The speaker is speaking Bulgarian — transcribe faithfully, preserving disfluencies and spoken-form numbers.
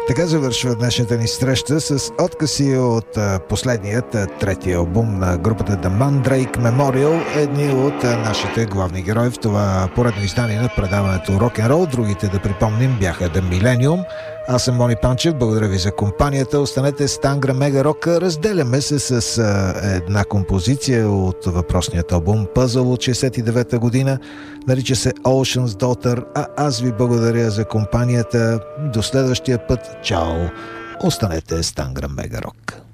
Така завършва днешната ни среща с откъси от последният, третия албум на групата The Mandrake Memorial, едни от нашите главни герои в това поредно издание на предаването Rock and Roll. Другите, да припомним, бяха The Millennium. Аз съм Мони Панчев, благодаря ви за компанията. Останете с Тангра Мега Рок. Разделяме се с една композиция от въпросният албум Puzzle от шейсет и девета година. Нарича се Ocean's Daughter, а аз ви благодаря за компанията. До следващия път. Чао! Останете с Тангра Мега Рок.